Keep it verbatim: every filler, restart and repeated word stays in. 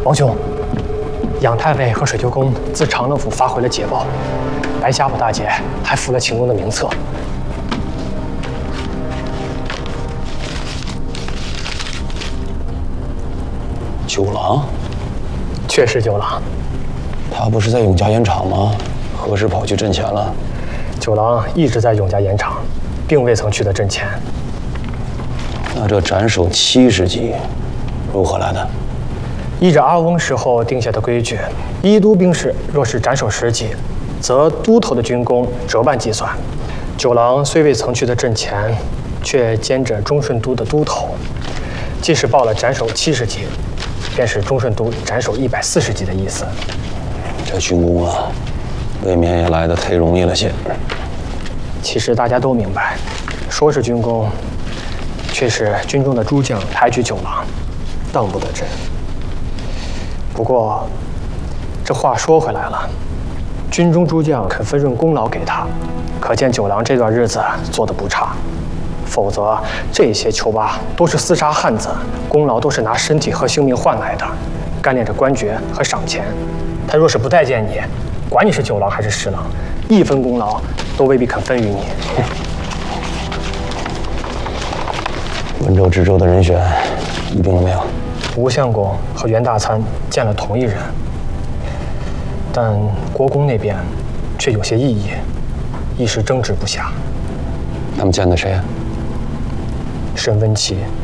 王兄，杨太尉和水秋公自长乐府发回了捷报，白家堡大姐还附了秦公的名册。 九郎， 确实九郎。 他不是在永嘉盐场吗？何时跑去阵前了？ 九郎一直在永嘉盐场，并未曾去的阵前。 那这斩首七十级，如何来的？ 依着阿翁时候定下的规矩，一都兵士若是斩首十级，则都头的军功折半计算。九郎虽未曾去的阵前，却兼着忠顺都的都头，即使报了斩首七十级，便是忠顺都斩首一百四十级的意思。 这军功啊，未免也来得忒容易了些。 其实大家都明白，说是军功，却是军中的诸将抬举九郎，当不得真。不过，这话说回来了，军中诸将肯分润功劳给他，可见九郎这段日子做得不差。否则，这些囚拔都是厮杀汉子，功劳都是拿身体和性命换来的，干练着官爵和赏钱。他若是不待见你，管你是九郎还是十郎，一分功劳都未必肯分于你。 温州知州的人选议定了没有？ 吴相公和袁大参见了同一人，但国公那边却有些异议，一时争执不下。 他们见的谁呀？ 沈温琪